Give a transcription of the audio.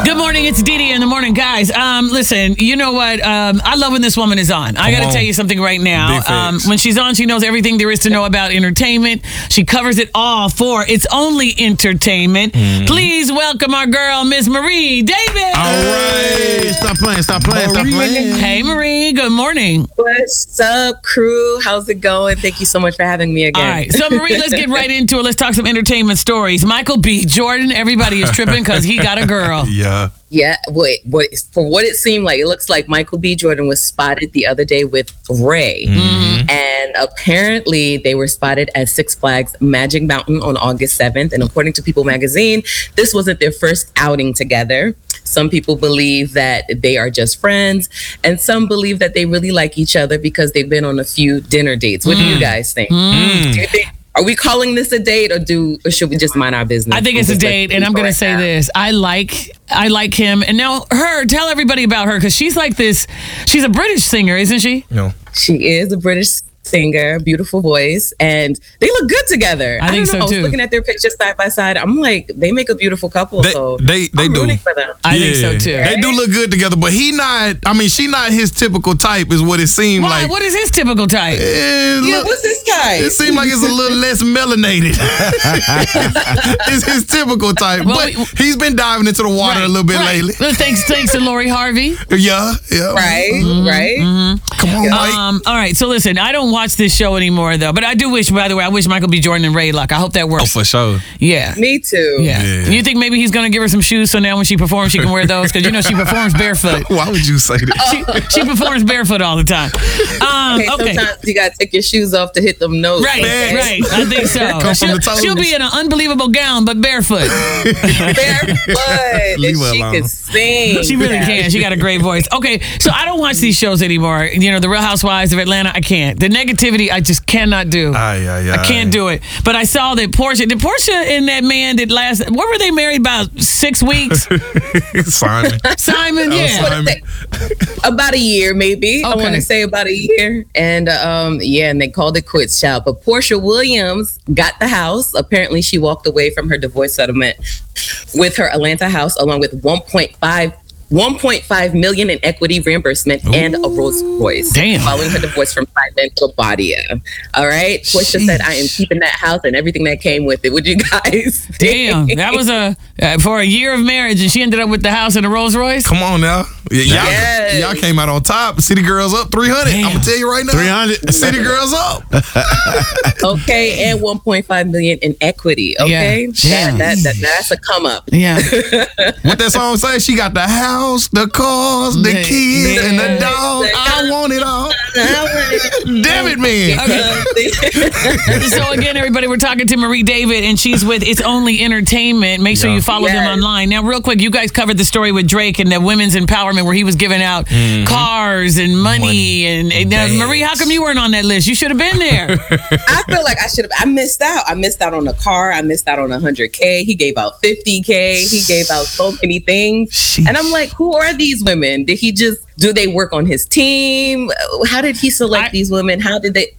Good morning. It's Didi in the morning, guys. Listen, you know what? I love when this woman is on. I got to tell you something right now. When she's on, she knows everything there is to know about entertainment. She covers it all for It's Only Entertainment. Please welcome our girl, Miss Marie David. All right. Stop playing. Hey, Marie. Good morning. What's up, crew? How's it going? Thank you so much for having me again. All right. So, Marie, let's get right into it. Let's talk some entertainment stories. Michael B. Jordan, everybody is tripping because he got a girl. Yeah. Yeah, for what it seemed like, it looks like Michael B. Jordan was spotted the other day with Ray. And apparently they were spotted at Six Flags Magic Mountain on August 7th. And according to People magazine, this wasn't their first outing together. Some people believe that they are just friends, and some believe that they really like each other because they've been on a few dinner dates. What do you guys think? Do you think? Are we calling this a date, or should we just mind our business? I think it's a date, and I'm going to say this. I like him. And now tell everybody about her, because she's like this. She's a British singer, isn't she? No. She is a British singer, beautiful voice, and they look good together. I think so too. I was looking at their pictures side by side. I'm like, they make a beautiful couple. They I'm do. rooting for them. I think so too. They do look good together, but she not his typical type, is what it seemed Why? like. What is his typical type? What's this guy? It seemed like it's a little less melanated. It's his typical type, Well, but he's been diving into the water a little bit lately. Well, thanks to Lori Harvey. Yeah. Right. Come on, Mike. All right, so listen, I don't watch this show anymore, though, but I do wish, by the way, I wish Michael B. Jordan and Ray luck. I hope that works. For sure. Yeah. Me too. Yeah. Yeah. You think maybe he's going to give her some shoes so now when she performs, she can wear those? Because, she performs barefoot. Why would you say that? She performs barefoot all the time. Okay. Sometimes you got to take your shoes off to hit them notes. Right. Okay? I think so. Come from the toes. She'll be in an unbelievable gown, but barefoot. Barefoot. Leave And her she alone. can sing. She really can. She got a great voice. Okay, so I don't watch these shows anymore. The Real Housewives of Atlanta, I can't. The negativity, I just cannot do. I can't do it. But I saw that Portia and that man what were they married, about 6 weeks? Simon, yeah. Simon. About a year, maybe. I Okay. want to say about a year. And and they called it quits, child. But Portia Williams got the house. Apparently, she walked away from her divorce settlement with her Atlanta house, along with 1.5 million in equity reimbursement and a Rolls Royce. Damn. Following her divorce from Simon Labadia. All right. Portia said, I am keeping that house and everything that came with it. Would you guys? Damn, that was for a year of marriage, and she ended up with the house and a Rolls Royce. Come on now. Y'all came out on top. City Girls up 300. I'm going to tell you right now. 300. City Girls up. Okay, and 1.5 million in equity. Okay, Yeah. That's a come up. Yeah. What that song say? She got the house, the cars, the kids, and the dog. I want it all. Damn it, man. So again, everybody, we're talking to Marie David, and she's with It's Only Entertainment. Make sure you follow them online. Now, real quick, you guys covered the story with Drake and the women's empowerment, where he was giving out cars and money. And Marie, how come you weren't on that list? You should have been there. I feel like I should have. I missed out. I missed out on a car. I missed out on 100K. He gave out 50K. He gave out so many things. And I'm like, who are these women? Do they work on his team? How did he select these women? How did they?